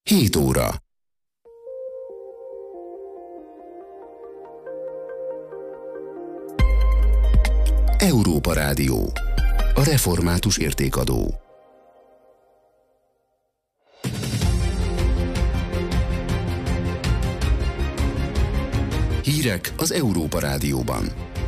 7 óra. Európa Rádió. A református értékadó. Hírek az Európa Rádióban.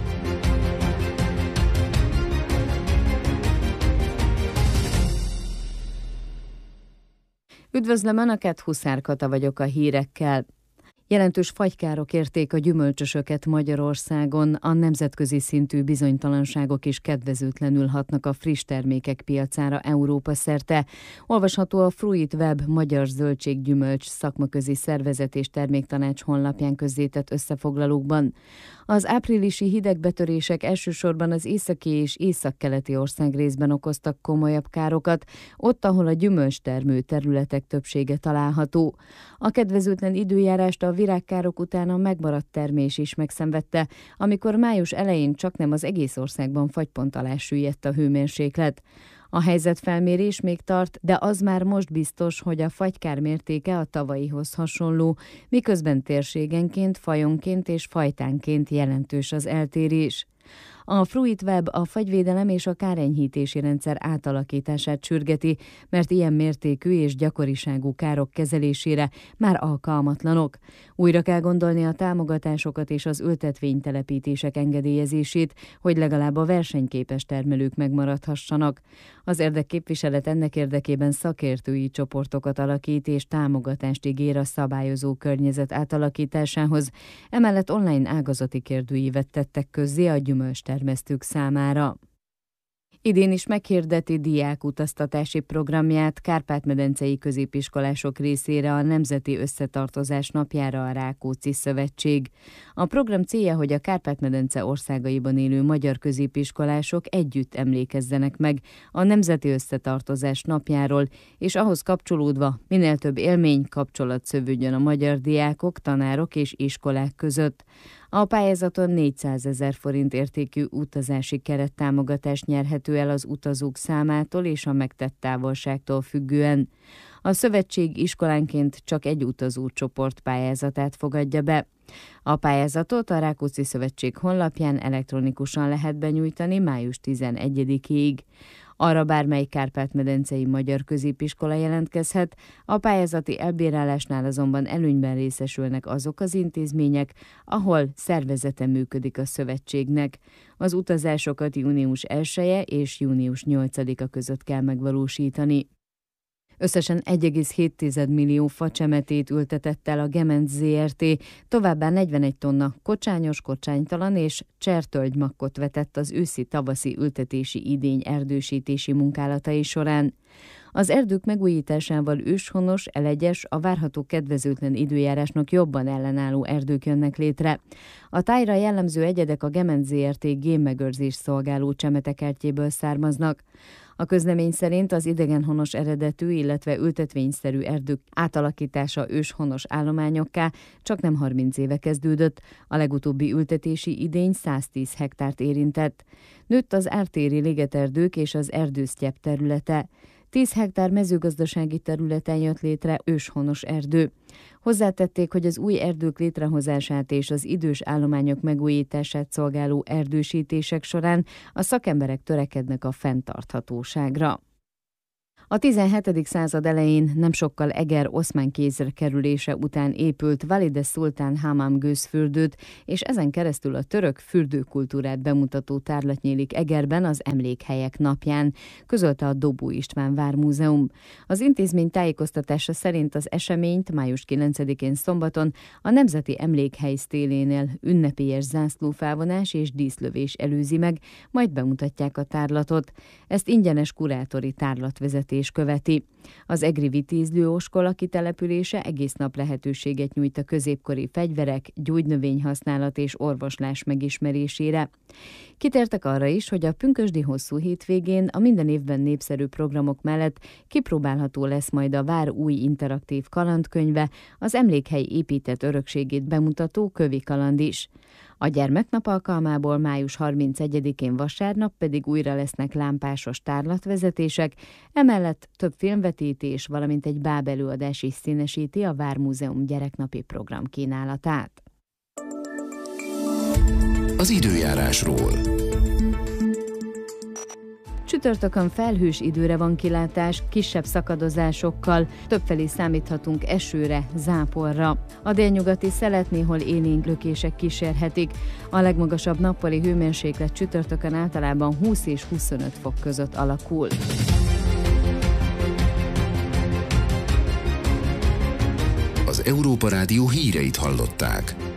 Üdvözlöm Önöket, Huszár Kata vagyok a hírekkel. Jelentős fagykárok érték a gyümölcsösöket Magyarországon, a nemzetközi szintű bizonytalanságok is kedvezőtlenül hatnak a friss termékek piacára Európa szerte. Olvasható a Fruit Web Magyar Zöldséggyümölcs szakmaközi szervezet és terméktanács honlapján közzétett összefoglalókban. Az áprilisi hidegbetörések elsősorban az északi és északkeleti országrészben okoztak komolyabb károkat, ott, ahol a gyümölcstermő területek többsége található. A kedvezőtlen időjárást a virágkárok után a megmaradt termés is megszenvedte, amikor május elején csaknem az egész országban fagypont alá süllyedt a hőmérséklet. A helyzetfelmérés még tart, de az már most biztos, hogy a fagykár mértéke a tavalyihoz hasonló, miközben térségenként, fajonként és fajtánként jelentős az eltérés. A Fruit Web a fagyvédelem és a kárenyhítési rendszer átalakítását sürgeti, mert ilyen mértékű és gyakoriságú károk kezelésére már alkalmatlanok. Újra kell gondolni a támogatásokat és az ültetvénytelepítések engedélyezését, hogy legalább a versenyképes termelők megmaradhassanak. Az érdekképviselet ennek érdekében szakértői csoportokat alakít és támogatást ígér a szabályozó környezet átalakításához. Emellett online ágazati kérdőívet tettek közzé a gyümölcstermesztők számára. Idén is meghirdeti diákutaztatási programját kárpát-medencei középiskolások részére a Nemzeti Összetartozás napjára a Rákóczi Szövetség. A program célja, hogy a Kárpát-medence országaiban élő magyar középiskolások együtt emlékezzenek meg a Nemzeti Összetartozás napjáról, és ahhoz kapcsolódva minél több élmény, kapcsolat szövődjön a magyar diákok, tanárok és iskolák között. A pályázaton 400 000 forint értékű utazási kerettámogatást nyerhető el az utazók számától és a megtett távolságtól függően. A szövetség iskolánként csak egy utazócsoport pályázatát fogadja be. A pályázatot a Rákóczi Szövetség honlapján elektronikusan lehet benyújtani május 11-ig. Arra bármely kárpát-medencei magyar középiskola jelentkezhet, a pályázati elbírálásnál azonban előnyben részesülnek azok az intézmények, ahol szervezete működik a szövetségnek. Az utazásokat június 1-e és június 8-a között kell megvalósítani. Összesen 1,7 millió facsemetét ültetett el a Gemenc Zrt., továbbá 41 tonna kocsányos, kocsánytalan és csertölgymakkot vetett az őszi-tavaszi ültetési idény erdősítési munkálatai során. Az erdők megújításával őshonos, elegyes, a várható kedvezőtlen időjárásnak jobban ellenálló erdők jönnek létre. A tájra jellemző egyedek a Gemenc Zrt. Gémmegőrzést szolgáló csemetekertjéből származnak. A közlemény szerint az idegenhonos eredetű, illetve ültetvényszerű erdők átalakítása őshonos állományokká csaknem 30 éve kezdődött, a legutóbbi ültetési idény 110 hektárt érintett. Nőtt az ártéri ligeterdők és az erdősztyepp területe. 10 hektár mezőgazdasági területen jött létre őshonos erdő. Hozzátették, hogy az új erdők létrehozását és az idős állományok megújítását szolgáló erdősítések során a szakemberek törekednek a fenntarthatóságra. A 17. század elején nem sokkal Eger oszmán kézre kerülése után épült Valide Szultán Hamam gőzfürdőt, és ezen keresztül a török fürdőkultúrát bemutató tárlat nyílik Egerben az Emlékhelyek napján, közölte a Dobó István Vármúzeum. Az intézmény tájékoztatása szerint az eseményt május 9-én szombaton a Nemzeti Emlékhely sztélénél ünnepélyes zászlófelvonás és díszlövés előzi meg, majd bemutatják a tárlatot. Ezt ingyenes kurátori tárlatvezetés követi. Az egri vitézlő oskola kitelepülése egész nap lehetőséget nyújt a középkori fegyverek, gyógynövény használat és orvoslás megismerésére. Kitértek arra is, hogy a pünkösdi hosszú hétvégén a minden évben népszerű programok mellett kipróbálható lesz majd a vár új interaktív kalandkönyve, az emlékhely épített örökségét bemutató Kövi kaland is. A gyermeknap alkalmából május 31-én vasárnap pedig újra lesznek lámpásos tárlatvezetések, emellett több filmvetítés, valamint egy bábelőadás is színesíti a Vármúzeum gyereknapi program kínálatát. Az időjárásról. Csütörtökön felhős időre van kilátás, kisebb szakadozásokkal, többfelé számíthatunk esőre, záporra. A délnyugati szelet néhol élénk lökések kísérhetik. A legmagasabb nappali hőmérséklet csütörtökön általában 20 és 25 fok között alakul. Az Európa Rádió híreit hallották.